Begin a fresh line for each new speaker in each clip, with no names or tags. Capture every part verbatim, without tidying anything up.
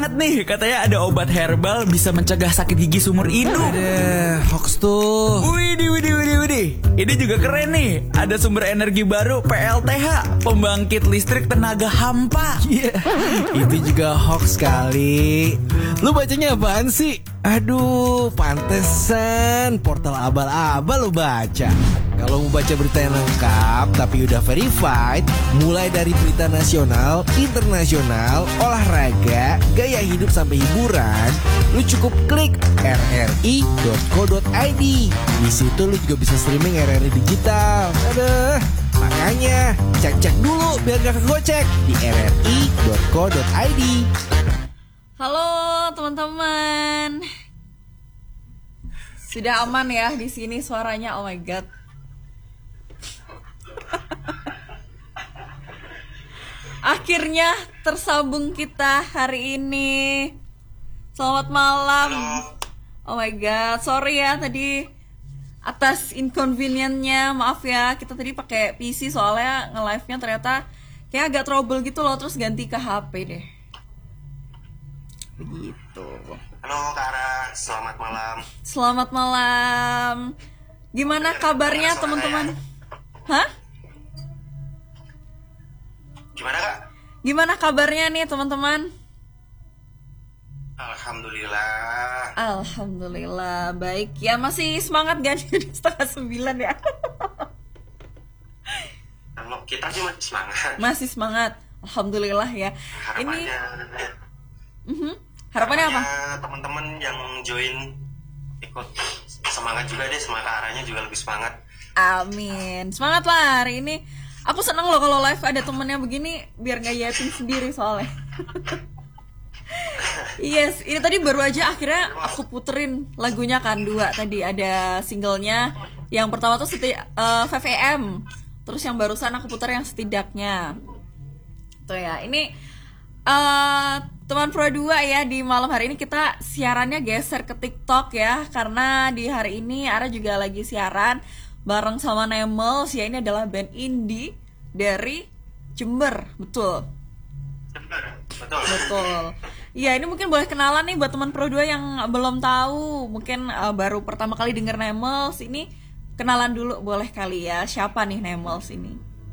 banget nih, katanya ada obat herbal bisa mencegah sakit gigi seumur hidup.
Ada hoax tuh.
Widih, widih, widih, widih. Ini juga keren nih. Ada sumber energi baru P L T H, pembangkit listrik tenaga hampa.
Yeah. Itu juga hoax kali. Lu bacanya apaan sih? Aduh, pantesan portal abal-abal lu baca. Kalau mau baca berita yang lengkap tapi udah verified, mulai dari berita nasional, internasional, olahraga, gaya hidup sampai hiburan, lu cukup klik r r i dot co dot i d. Di situ lu juga bisa streaming R R I digital. Aduh, makanya cek-cek dulu biar gak kegocek di r r i dot co dot i d.
Halo teman-teman, sudah aman ya di sini suaranya? Oh my god. Akhirnya tersambung kita hari ini. Selamat malam. Oh my god, sorry ya tadi atas inconvenience-nya, maaf ya. Kita tadi pakai P C soalnya nge-live-nya ternyata kayak agak trouble gitu loh, terus ganti ke H P deh. Begitu.
Halo Kara, selamat malam.
Selamat malam. Gimana kabarnya teman-teman? Hah?
Gimana Kak?
Gimana kabarnya nih teman-teman?
Alhamdulillah.
Alhamdulillah, baik ya. Masih semangat gak nih di setengah sembilan ya?
Kalau kita sih masih semangat.
Masih semangat, Alhamdulillah ya.
Harapannya,
Ini uh-huh. Harapannya apa?
Teman-teman yang join ikut semangat juga deh, semangat arahnya juga lebih semangat.
Amin, semangat lah hari ini. Aku seneng loh kalau live ada temennya begini, biar gak yakin sendiri soalnya. Yes, ini tadi baru aja akhirnya aku puterin lagunya kan dua tadi, ada singlenya. Yang pertama tuh seti, uh, five a m, terus yang barusan aku puter yang setidaknya. Tuh ya, ini uh, teman Pro dua ya, di malam hari ini kita siarannya geser ke TikTok ya, karena di hari ini Ara juga lagi siaran bareng sama Nemels ya. Ini adalah band indie dari Jember, betul?
Jember, betul.
Betul. Iya, ini mungkin boleh kenalan nih buat teman Pro dua yang belum tahu, mungkin uh, baru pertama kali denger Nemels. Ini kenalan dulu boleh kali ya, siapa nih Nemels ini?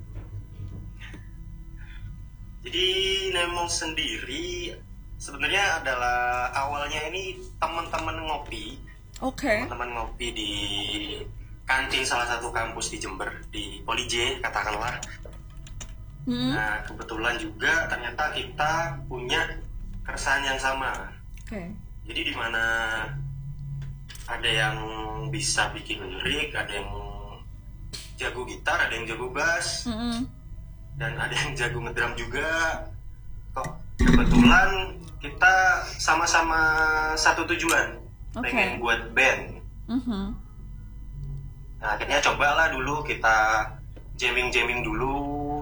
Jadi Nemels sendiri sebenarnya adalah awalnya ini teman-teman ngopi.
Oke. Okay.
Teman-teman ngopi di kantin salah satu kampus di Jember, di Poli J katakanlah. Hmm. Nah kebetulan juga ternyata kita punya keresahan yang sama.
Okay.
Jadi di mana ada yang bisa bikin lirik, ada yang jago gitar, ada yang jago bass, mm-hmm. dan ada yang jago ngedrum juga. Kok kebetulan kita sama-sama satu tujuan, okay. pengen buat band. Mm-hmm. Nah akhirnya cobalah dulu kita jamming-jamming dulu,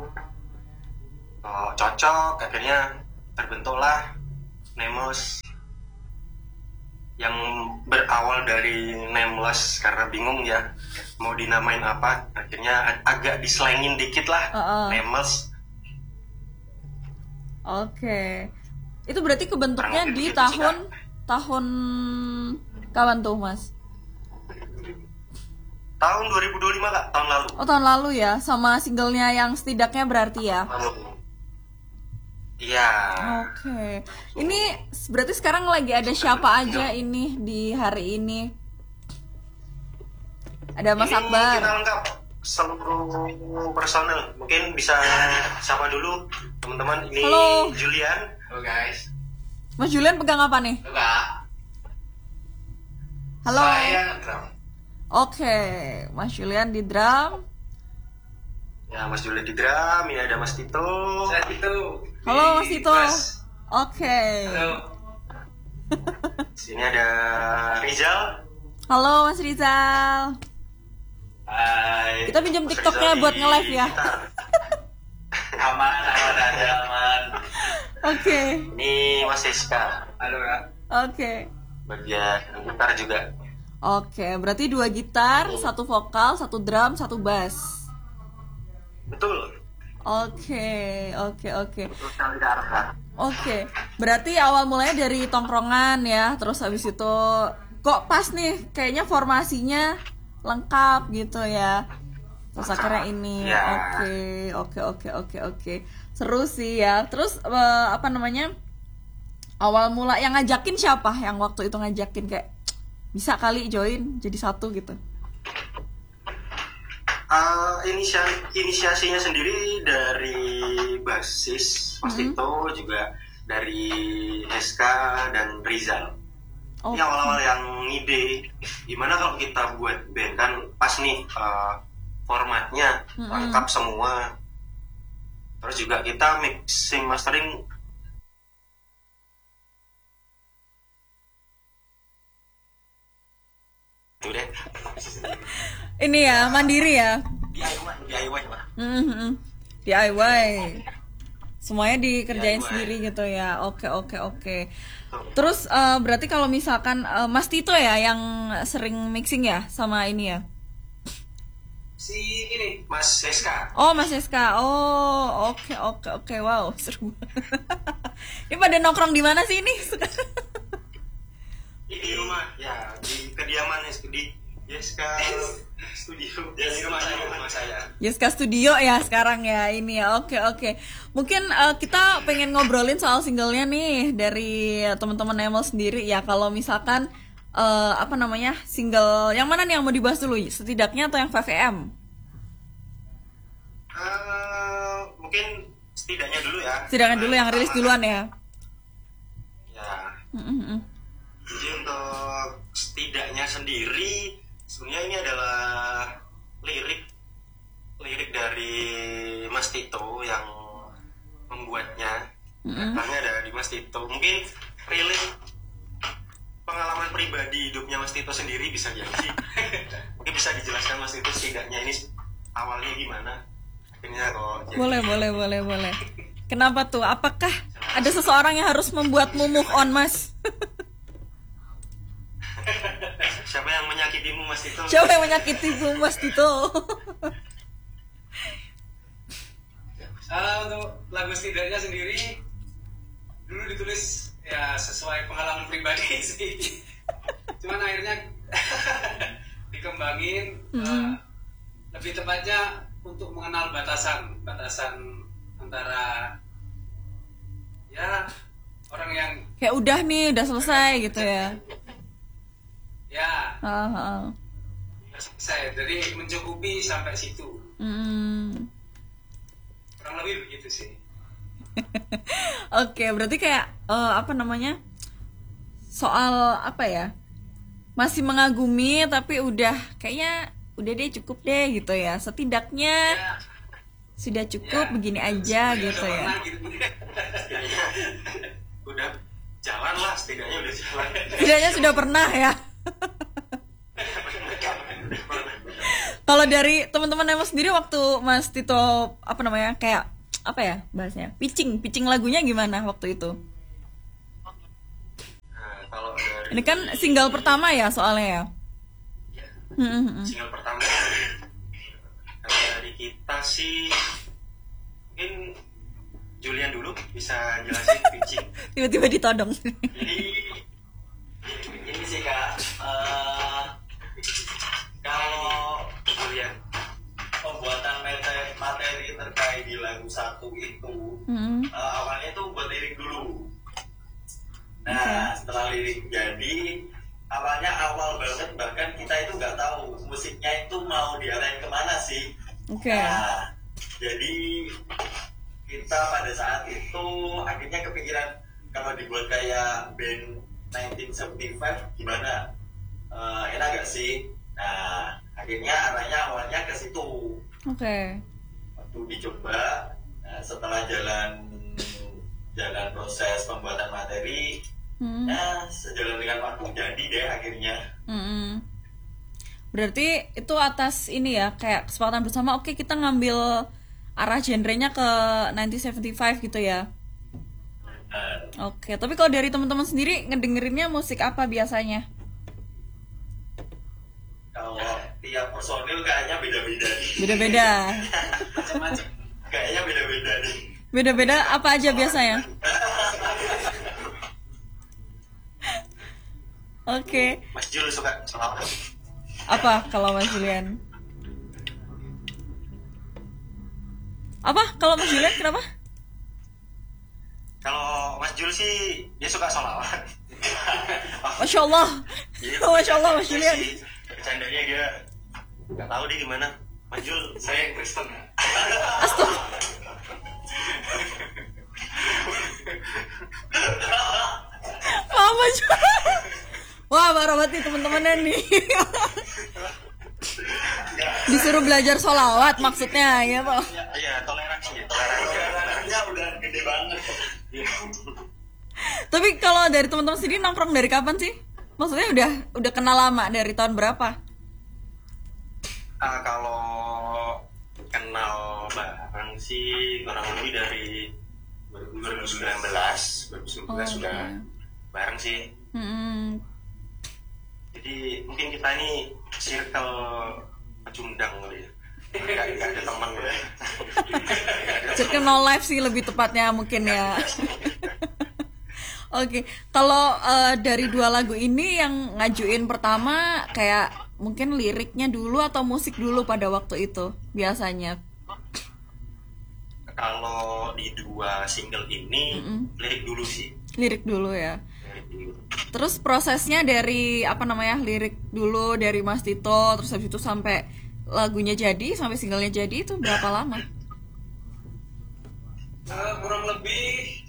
oh, cocok, akhirnya terbentuklah Nemels yang berawal dari nameless karena bingung ya mau dinamain apa, akhirnya ag- agak dislangin dikit lah, uh-uh. Nemels.
Oke, okay. Itu berarti kebentuknya di tahun sih, tahun kapan tuh Mas?
Tahun dua ribu dua puluh lima Kak, tahun lalu.
Oh tahun lalu ya, sama singlenya yang setidaknya berarti ya?
Lalu. Iya.
Oke. Okay. Ini berarti sekarang lagi ada siapa aja ini di hari ini? Ada Mas
ini
Akbar.
Kita lengkap seluruh personel. Mungkin bisa sapa dulu teman-teman. Ini
Halo.
Julian. Halo guys.
Mas Julian pegang apa nih?
Enggak.
Halo.
Saya drum.
Oke, okay. Mas Julian di drum.
Ya, Mas Julian di drum, ini ada Mas Tito. Saya Tito.
Halo Mas Tito. Oke. Okay.
Halo. Sini ada Rizal.
Halo Mas Rizal.
Hai.
Kita pinjam TikToknya buat nge-live ya.
Aman, aman aja, aman.
Oke. Okay.
Ini Mas Siska. Halo Kak.
Oke. Okay.
Bagian gitar juga.
Oke, okay, berarti dua gitar, satu vokal, satu drum, satu bass.
Betul.
Oke, oke, oke.
Terus kami ke arah
Oke, berarti awal mulanya dari tongkrongan ya, terus habis itu kok pas nih, kayaknya formasinya lengkap gitu ya. Terus akhirnya ini,
Ya.
oke, oke, oke, oke, oke, seru sih ya. Terus eh, apa namanya? Awal mula yang ngajakin siapa? Yang waktu itu ngajakin kayak bisa kali join jadi satu gitu.
Uh, inisia- inisiasinya sendiri dari basis Mas Tito, juga dari S K dan Rizal.
Oh.
Ini awal-awal yang ngide gimana kalau kita buat band, kan pas nih uh, formatnya lengkap semua. Terus juga kita mixing mastering tuh deh.
Ini ya mandiri ya.
D I Y, D I Y Pak.
Mhm. D I Y. Semuanya dikerjain
D I Y.
sendiri gitu ya. Oke, oke, oke. Terus eh, berarti kalau misalkan eh, Mas Tito ya yang sering mixing ya sama ini ya.
Si ini Mas S K.
Oh, Mas Eska. Oh, oke, oke, oke. Wow, seru. Ini pada nongkrong di mana sih ini?
Di rumah ya, di kediaman S K di S K studio. Ya, di rumah saya, rumah saya.
Yeska Studio ya sekarang ya ini ya. Oke, oke. Mungkin eh, kita pengen ngobrolin soal singlenya nih dari teman-teman Emil sendiri ya. Kalau misalkan eh, apa namanya single yang mana nih yang mau dibahas dulu? Setidaknya atau yang five A M?
Eh, mungkin setidaknya dulu ya.
Setidaknya dulu yang rilis duluan ya.
Ya.
Mm-mm.
Jadi untuk setidaknya sendiri sebenarnya ini adalah lirik lirik dari Mas Tito yang membuatnya. Datangnya ada di Mas Tito. Mungkin relate pengalaman pribadi hidupnya Mas Tito sendiri bisa jadi. Mungkin bisa dijelaskan Mas Tito setidaknya ini awalnya gimana? Akhirnya kok jadi.
Boleh, boleh, boleh, boleh. Kenapa tuh? Apakah ada seseorang yang harus membuatmu move on, Mas?
Siapa yang menyakitimu Mas Tito?
Siapa yang menyakitimu, Mas Tito?
Uh, untuk lagu setidaknya sendiri dulu ditulis ya sesuai pengalaman pribadi sih, cuman akhirnya dikembangin uh, lebih tepatnya untuk mengenal batasan batasan antara ya orang yang
Kayak udah nih, udah selesai gitu ya.
ya
Ah, ah.
saya dari mencukupi sampai situ,
Mm.
kurang lebih begitu sih.
Oke, berarti kayak eh, apa namanya? Soal apa ya? Masih mengagumi tapi udah kayaknya udah deh cukup deh gitu ya. Setidaknya
Ya,
sudah cukup
ya,
begini aja
udah
gitu ya.
pernah gitu.
Setidaknya udah jalan lah, setidaknya udah jalan.
Setidaknya sudah pernah ya. Kalau dari teman-teman Nemo sendiri waktu Mas Tito apa namanya kayak apa ya bahasnya pitching pitching lagunya gimana waktu itu?
Nah, kalau dari
Ini kan single pertama ya soalnya ya.
ya,
Hmm, hmm,
single pertama kalau dari kita sih mungkin Julian dulu bisa jelasin pitching.
Tiba-tiba ditodong.
Jadi ini sih kak, eh, kalau Julian
Pembuatan materi, materi terkait di lagu satu itu
Hmm.
eh, awalnya itu buat lirik dulu. Nah setelah lirik jadi awalnya awal banget bahkan kita itu nggak tahu musiknya itu mau diarahin kemana sih.
Oke.
Nah jadi kita pada saat itu akhirnya kepikiran kalau dibuat kayak band nineteen seventy-five gimana. Eh, enak gak sih? Nah akhirnya arahnya awalnya ke situ.
Oke.
Waktu dicoba, nah, setelah jalan jalan proses pembuatan materi,
Hmm.
nah sejalan dengan waktu jadi deh akhirnya.
Hmm. Berarti itu atas ini ya kayak kesepakatan bersama. Oke kita ngambil arah genrenya ke nineteen seventy-five gitu ya.
Nah,
Oke, tapi kalau dari teman-teman sendiri ngedengerinnya musik apa biasanya?
kalau tiap personil kayaknya beda-beda nih.
Beda-beda.
Macam-macam.
Kayaknya beda-beda nih.
Beda-beda apa aja biasanya? Oke.
Mas Jul suka selawat.
Apa kalau Mas Julian? Apa kalau Mas Julian kenapa?
Kalau Mas Jul sih dia suka sholawat.
Masya Allah. Masya Allah Mas Julian.
Bercandanya dia nggak tahu dia gimana. Mas Jul, saya Kristen.
Astaga. Mama juga. Wah, parah banget nih teman-temannya nih. Disuruh belajar sholawat maksudnya gitu.
Iya, toleransi, toleransi.
Toleransinya udah gede banget.
Tapi kalau dari teman-teman sendiri nongkrong dari kapan sih? Maksudnya udah udah kenal lama dari tahun berapa?
Ah, kalau kenal bareng sih kurang lebih dari dua ribu sembilan belas, dua ribu sembilan belas
Oh,
sudah
oke.
bareng sih.
Hmm,
Jadi mungkin kita ini circle pecundang kali ya. Nggak, nggak ada teman gitu.
circle no life sih lebih tepatnya mungkin ya. Oke, kalau eh, dari dua lagu ini yang ngajuin pertama kayak mungkin liriknya dulu atau musik dulu pada waktu itu biasanya.
Kalau di dua single ini
Mm-mm.
lirik dulu sih.
Lirik dulu ya.
Lirik dulu.
Terus prosesnya dari apa namanya lirik dulu dari Mas Tito, terus habis itu sampai lagunya jadi, sampai singlenya jadi itu berapa lama?
Eh, kurang lebih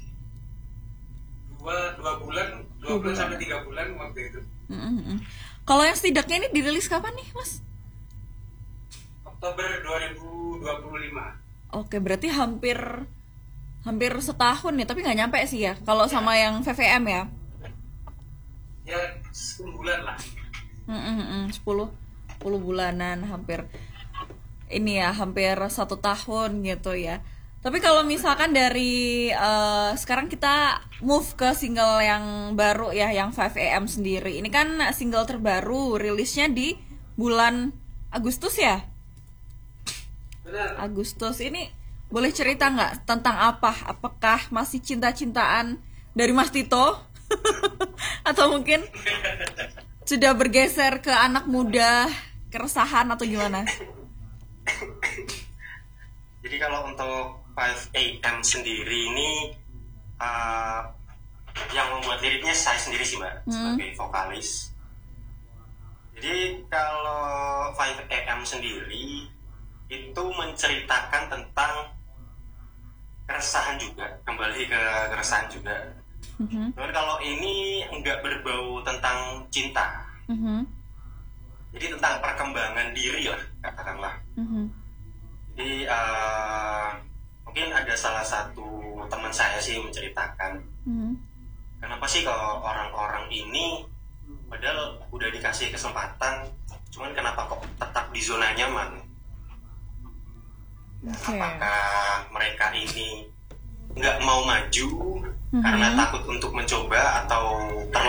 dua dua bulan dua
Dua
bulan
bulan.
sampai tiga bulan waktu itu.
Mm-mm. Kalau yang setidaknya ini dirilis kapan nih, Mas?
Oktober dua ribu dua puluh lima.
Oke, berarti hampir hampir setahun ya, tapi nggak nyampe sih ya. Kalau sama yang V V M ya,
Ya sepuluh bulan lah.
Mm-mm, sepuluh sepuluh bulanan hampir ini ya, hampir satu tahun gitu ya. Tapi kalau misalkan dari eh, sekarang kita move ke single yang baru ya, yang five A M sendiri. Ini kan single terbaru, rilisnya di bulan Agustus ya?
Benar.
Agustus ini boleh cerita nggak tentang apa? Apakah masih cinta-cintaan dari Mas Tito? Atau mungkin sudah bergeser ke anak muda, keresahan atau gimana?
Jadi kalau untuk five A M sendiri ini uh, yang membuat liriknya saya sendiri sih Mbak, sebagai vokalis. Jadi kalau five A M sendiri itu menceritakan tentang keresahan juga, kembali ke keresahan juga.
Mhm,
Cuman kalau ini enggak berbau tentang cinta,
mhm,
jadi tentang perkembangan diri lah katakanlah.
mhm,
Jadi uh, mungkin ada salah satu teman saya sih menceritakan
mhm.
kenapa sih kalau orang-orang ini padahal udah dikasih kesempatan, cuman kenapa kok tetap di zona nyaman?
Oke.
Apakah mereka ini nggak mau maju
Mhm.
karena takut untuk mencoba atau terlalu